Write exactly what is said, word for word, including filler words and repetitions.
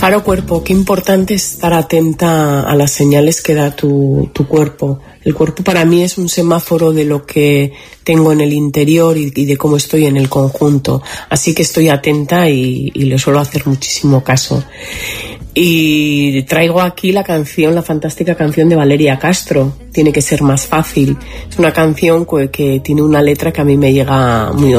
Faro Cuerpo, qué importante es estar atenta a las señales que da tu, tu cuerpo. El cuerpo para mí es un semáforo de lo que tengo en el interior y, y de cómo estoy en el conjunto. Así que estoy atenta y, y le suelo hacer muchísimo caso. Y traigo aquí la canción, la fantástica canción de Valeria Castro, Tiene que ser más fácil. Es una canción que, que tiene una letra que a mí me llega muy